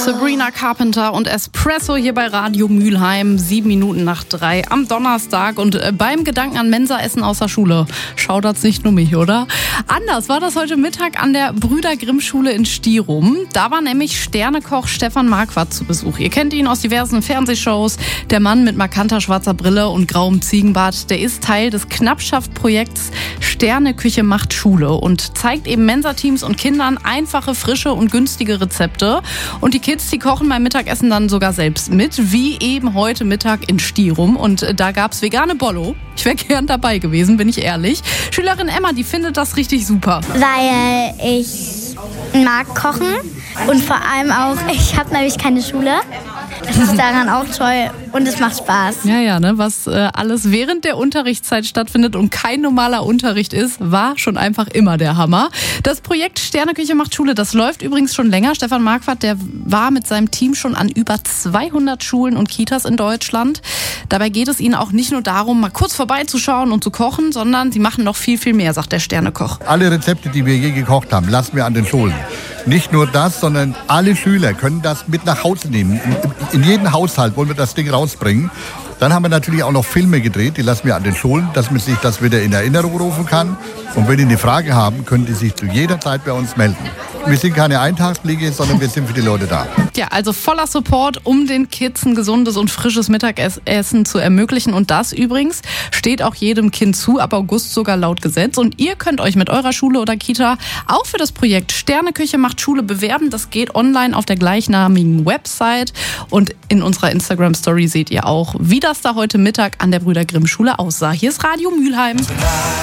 Sabrina Carpenter und Espresso hier bei Radio Mülheim, 7:07 am Donnerstag. Und beim Gedanken an Mensaessen aus der Schule schaudert's nicht nur mich, oder? Anders war das heute Mittag an der Brüder Grimm Schule in Stierum. Da war nämlich Sternekoch Stefan Marquardt zu Besuch. Ihr kennt ihn aus diversen Fernsehshows. Der Mann mit markanter schwarzer Brille und grauem Ziegenbart, der ist Teil des Knappschaft-Projekts Sterneküche macht Schule und zeigt eben Mensateams und Kindern einfache, frische und günstige Rezepte. Und die Kids, die kochen beim Mittagessen dann sogar selbst mit, wie eben heute Mittag in Stierum. Und da gab's vegane Bollo. Ich wäre gern dabei gewesen, bin ich ehrlich. Schülerin Emma, die findet das richtig super. Weil ich mag kochen und vor allem auch, ich habe nämlich keine Schule. Das ist daran auch toll und es macht Spaß. Ja, ne? Was alles während der Unterrichtszeit stattfindet und kein normaler Unterricht ist, war schon einfach immer der Hammer. Das Projekt Sterneküche macht Schule, das läuft übrigens schon länger. Stefan Marquardt, der war mit seinem Team schon an über 200 Schulen und Kitas in Deutschland. Dabei geht es ihnen auch nicht nur darum, mal kurz vorbeizuschauen und zu kochen, sondern sie machen noch viel, viel mehr, sagt der Sternekoch. Alle Rezepte, die wir je gekocht haben, lassen wir an den Schulen. Nicht nur das, sondern alle Schüler können das mit nach Hause nehmen. In jeden Haushalt wollen wir das Ding rausbringen. Dann haben wir natürlich auch noch Filme gedreht, die lassen wir an den Schulen, dass man sich das wieder in Erinnerung rufen kann. Und wenn die eine Frage haben, können die sich zu jeder Zeit bei uns melden. Wir sind keine Eintagspflege, sondern wir sind für die Leute da. Ja, also voller Support, um den Kids ein gesundes und frisches Mittagessen zu ermöglichen. Und das übrigens steht auch jedem Kind zu, ab August sogar laut Gesetz. Und ihr könnt euch mit eurer Schule oder Kita auch für das Projekt Sterneküche macht Schule bewerben. Das geht online auf der gleichnamigen Website. Und in unserer Instagram-Story seht ihr auch, wie das da heute Mittag an der Brüder Grimm Schule aussah. Hier ist Radio Mülheim.